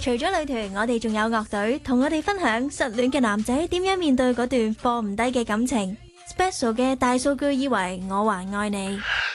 除咗女團，我哋仲有樂隊同我哋分享失戀嘅男仔點樣面對嗰段放唔低嘅感情。Special 嘅大數據以為我還愛你。